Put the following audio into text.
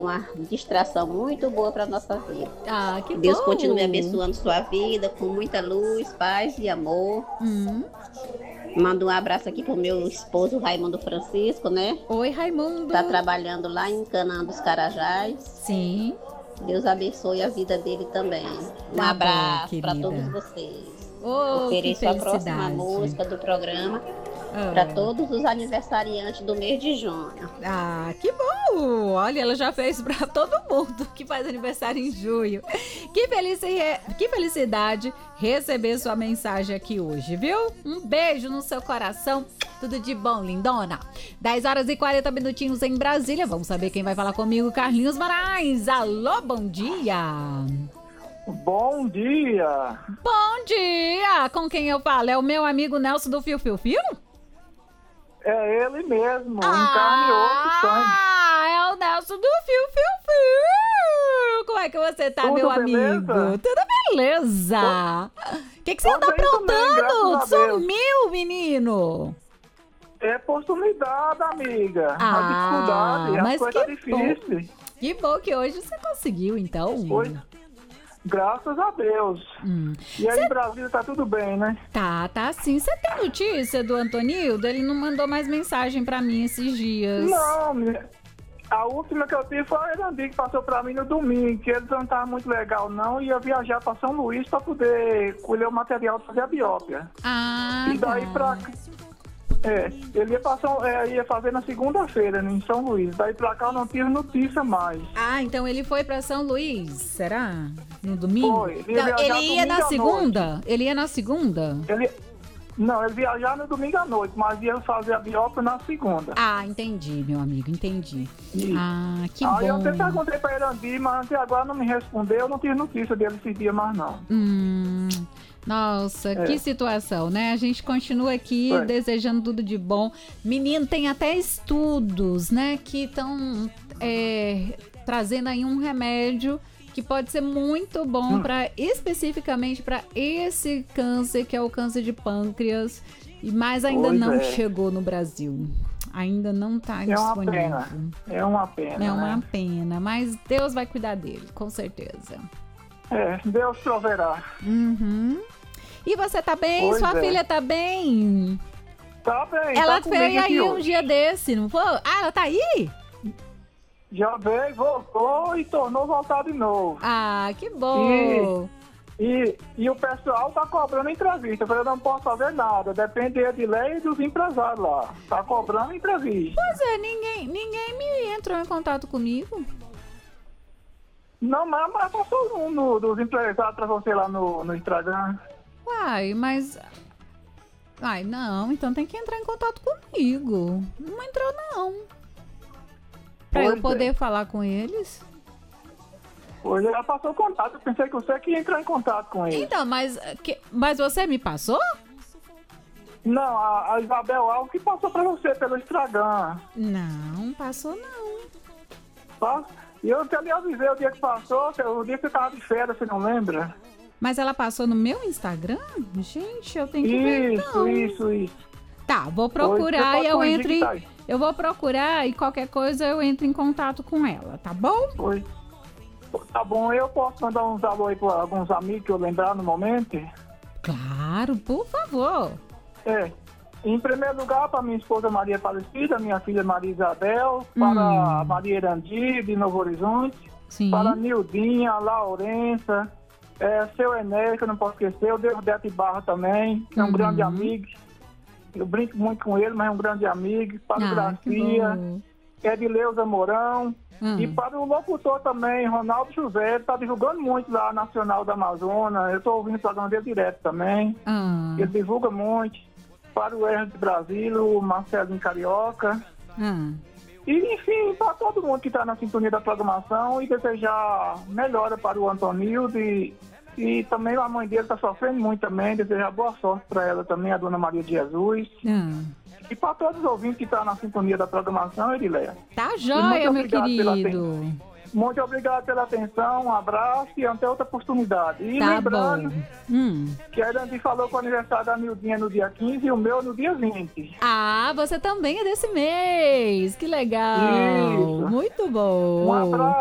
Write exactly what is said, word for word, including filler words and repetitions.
uma distração muito boa para nossa vida. Ah, que Deus bom. continue abençoando sua vida com muita luz, paz e amor. Hum. Mando um abraço aqui pro meu esposo, Raimundo Francisco, né? Oi, Raimundo. Tá trabalhando lá em Canaã dos Carajás. Sim. Deus abençoe a vida dele também. Um Tá abraço bom, para querida. todos vocês. Oh, que Ofereço a próxima felicidade. música do programa Ah. para todos os aniversariantes do mês de junho. Ah, que bom! Olha, ela já fez pra todo mundo que faz aniversário em junho. Que, felici... que felicidade receber sua mensagem aqui hoje, viu? Um beijo no seu coração. Tudo de bom, lindona. dez horas e quarenta minutinhos em Brasília. Vamos saber quem vai falar comigo, Carlinhos Moraes. Alô, bom dia! Bom dia! Bom dia! Com quem eu falo? É o meu amigo Nelson do Fio Fio Fio? É ele mesmo, em carne e osso, sangue. Ah, é o Nelson do Fio Fio Fio! Como é que você tá, Tudo meu beleza? amigo? Tudo beleza! O que, que você Tô anda bem também, aprontando? graças a Deus. Sumiu, menino! É por sumidade, amiga. Ah, a dificuldade, as mas coisas que difíceis. Que bom que hoje você conseguiu, então. Oi. Graças a Deus. Hum. E aí, em Brasília, tá tudo bem, né? Tá, tá sim. Você tem notícia do Antonildo? Ele não mandou mais mensagem pra mim esses dias. Não, minha- a última que eu tive foi a Erandi, que passou pra mim no domingo, que eles não estavam muito legal, não. Ia viajar pra São Luís pra poder colher o material pra fazer a biópsia. Ah, E daí tá. pra... É, ele ia, passar, é, ia fazer na segunda-feira, né, em São Luís. Daí pra cá eu não tive notícia mais. Ah, então ele foi pra São Luís, será? No domingo? Foi, ele ia Então, viajar ele ia domingo na à segunda? Ele ia na segunda? Ele... Não, ele viajar no domingo à noite, mas ia fazer a biópsia na segunda. Ah, entendi, meu amigo, entendi. Isso. Ah, que Aí eu bom. até perguntei pra Erandi, mas até agora não me respondeu, eu não tive notícia dele esse dia mais não. Hum, nossa, É. que situação, né? A gente continua aqui É. desejando tudo de bom. Menino, tem até estudos, né, que estão trazendo aí um remédio que pode ser muito bom Hum. para especificamente para esse câncer, que é o câncer de pâncreas, e mas ainda Pois não é. chegou no Brasil. Ainda não está É uma disponível. pena, é uma pena, É uma né? pena, mas Deus vai cuidar dele, com certeza. É, Deus proverá. Uhum. E você tá bem? Pois Sua é. filha tá bem? Tá bem, Ela tá comigo veio aqui aí um hoje. dia desse, não foi? Ah, ela tá aí? Já veio, voltou e tornou voltar de novo. Ah, que bom. E, e o pessoal tá cobrando entrevista. Eu falei, eu não posso fazer nada. Depende de lei e dos empresários lá. Tá cobrando entrevista. Pois é, ninguém, ninguém me entrou em contato comigo. Não, mas, mas passou um no- dos empresários pra você lá no, no Instagram. Uai, mas... Ai, não, então tem que entrar em contato comigo. Não entrou, não. Pra Pois eu poder é. falar com eles. Hoje ela passou o contato. Eu pensei que você que ia entrar em contato com ele. Então, mas, que, mas você me passou? Não, a, a Isabel Alves que passou pra você pelo Instagram. Não, passou não. Tá? E eu até lhe avisei o dia que passou, que- o dia que você tava de férias, você não lembra? Mas ela passou no meu Instagram? Gente, eu tenho que ver Isso, então. isso, isso. Tá, vou Pois, procurar você e pode eu corrigir entro que em, tá aí. eu vou procurar e qualquer coisa eu entro em contato com ela, tá bom? Foi. Tá bom, eu posso mandar uns alô aí para alguns amigos que eu lembrar no momento? Claro, por favor. É. Em primeiro lugar, para minha esposa Maria Aparecida, minha filha Maria Isabel, para Hum. a Maria Erandi, de Novo Horizonte, Sim. para a Nildinha, a Laurença, é, seu Enéas, que eu não posso esquecer, o Deusdete Barra também, que é um Uhum. grande amigo. Eu brinco muito com ele, mas é um grande amigo. Para o Ah, que Gracia, bom. Edileuza Mourão. Hum. E para o locutor também, Ronaldo José, está divulgando muito lá na Nacional da Amazonas. Eu estou ouvindo o programa dele direto também. Ah, Ele divulga muito. Para o Hermes de Brasília, o Marcelinho Carioca. ah. E, enfim, para todo mundo que está na sintonia da programação e desejar melhora para o Antonildo. E, e também a mãe dele está sofrendo muito também. Desejar boa sorte para ela também, a dona Maria de Jesus. Ah. E para todos os ouvintes que estão na sintonia da programação, Edileia. Tá E muito joia, meu obrigado pela querido. Muito obrigado pela atenção, um abraço e até outra oportunidade. E Tá lembrando bom. Hum. que a Irandi falou que o aniversário da Nildinha é no dia quinze e o meu no dia vinte. Ah, você também é desse mês. Que legal. Isso. Muito bom. Um abraço.